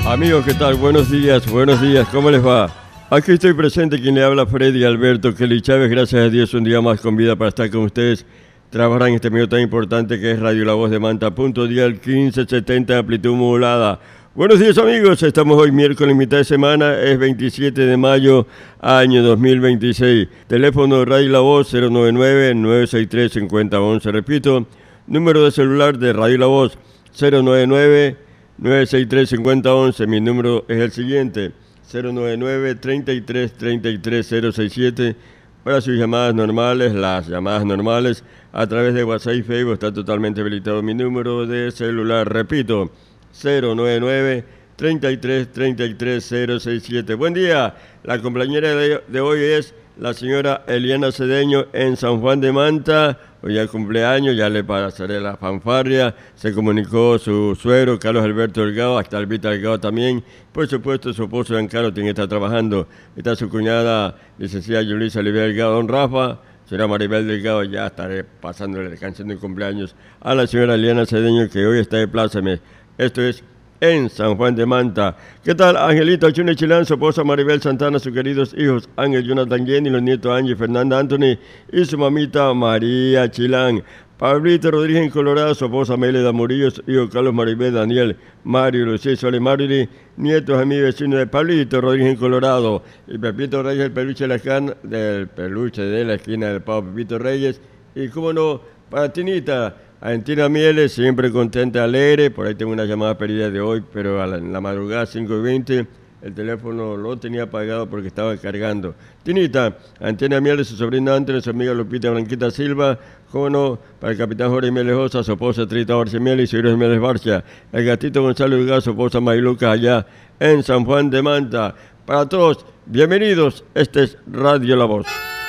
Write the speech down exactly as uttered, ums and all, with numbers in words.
Amigos, ¿qué tal? Buenos días, buenos días, ¿cómo les va? Aquí estoy presente, quien le habla, Freddy Alberto Kelly Chávez. Gracias a Dios, un día más con vida para estar con ustedes. Trabajar en este medio tan importante que es Radio La Voz de Manta, punto dial quince setenta, amplitud modulada. Buenos días, amigos, estamos hoy miércoles, mitad de semana, es veintisiete de mayo, año dos mil veintiséis. Teléfono Radio La Voz cero nueve nueve, nueve seis tres, cinco cero uno uno, repito, número de celular de Radio La Voz cero nueve nueve, nueve seis tres, cinco cero uno uno. Mi número es el siguiente, cero nueve nueve, treinta y tres, treinta y tres, cero sesenta y siete. Para sus llamadas normales, las llamadas normales a través de WhatsApp y Facebook está totalmente habilitado mi número de celular. Repito, cero nueve nueve, treinta y tres, treinta y tres, cero sesenta y siete. Buen día. La compañera de, de hoy es la señora Eliana Cedeño en San Juan de Manta. Hoy ya cumpleaños, ya le pasaré la fanfarria. Se comunicó su suegro, Carlos Alberto Delgado, hasta Albita Delgado también. Por supuesto, su esposo Giancarlo tiene que estar trabajando. Está su cuñada, licenciada Yulisa Olivia Delgado, don Rafa. Señora Maribel Delgado, ya estaré pasándole la canción de cumpleaños a la señora Eliana Cedeño, que hoy está de pláceme. Esto es en San Juan de Manta. ¿Qué tal, Angelito Chune Chilán, su esposa Maribel Santana, sus queridos hijos Ángel, Jonathan, Jenny, los nietos Angie, Fernanda, Anthony y su mamita María Chilán? Pablito Rodríguez en Colorado, su esposa Meleda Murillo, su hijo Carlos, Maribel, Daniel, Mario, Lucía, Sole, Marily, nietos, amigos, vecinos de Pablito Rodríguez en Colorado. Y Pepito Reyes, el peluche de la esquina, del peluche de la esquina del pavo Pepito Reyes. Y cómo no, para Tinita, Argentina Mieles, siempre contenta, alegre. Por ahí tengo una llamada perdida de hoy, pero a la, en la madrugada, cinco y veinte, el teléfono lo tenía apagado porque estaba cargando. Tinita, Antena Mieles, su sobrina Antonio, su amiga Lupita Blanquita Silva, cómo no, para el capitán Jorge Mieles Osa, su esposa Trita Barcia Mieles y su hijo Mieles Barcia, el gatito Gonzalo Delgado, su esposa Mayluca, allá en San Juan de Manta. Para todos, bienvenidos, este es Radio La Voz.